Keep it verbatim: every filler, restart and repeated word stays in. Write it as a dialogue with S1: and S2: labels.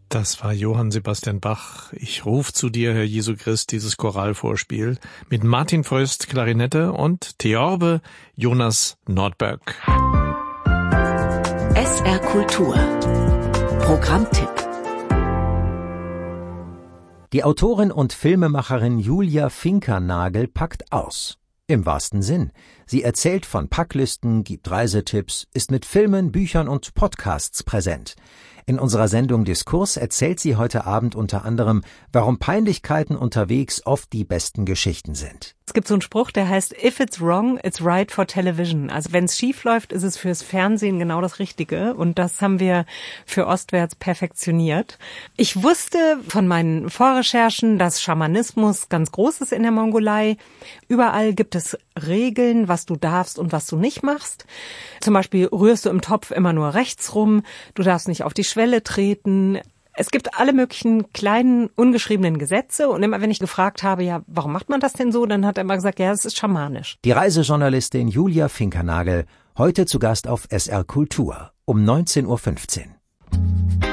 S1: Das war Johann Sebastian Bach. Ich ruf zu dir, Herr Jesu Christ, dieses Choralvorspiel mit Martin Feust Klarinette und Theorbe Jonas Nordberg.
S2: S R Kultur Programmtipp.
S3: Die Autorin und Filmemacherin Julia Finkernagel packt aus. Im wahrsten Sinn. Sie erzählt von Packlisten, gibt Reisetipps, ist mit Filmen, Büchern und Podcasts präsent. In unserer Sendung Diskurs erzählt sie heute Abend unter anderem, warum Peinlichkeiten unterwegs oft die besten Geschichten sind.
S4: Es gibt so einen Spruch, der heißt, if it's wrong, it's right for television. Also wenn es schief läuft, ist es fürs Fernsehen genau das Richtige. Und das haben wir für Ostwärts perfektioniert. Ich wusste von meinen Vorrecherchen, dass Schamanismus ganz groß ist in der Mongolei. Überall gibt es Regeln, was du darfst und was du nicht machst. Zum Beispiel rührst du im Topf immer nur rechts rum. Du darfst nicht auf die Schwelle treten. Es gibt alle möglichen kleinen, ungeschriebenen Gesetze und immer wenn ich gefragt habe, ja, warum macht man das denn so, dann hat er immer gesagt, ja, es ist schamanisch.
S3: Die Reisejournalistin Julia Finkernagel, heute zu Gast auf S R Kultur um neunzehn Uhr fünfzehn.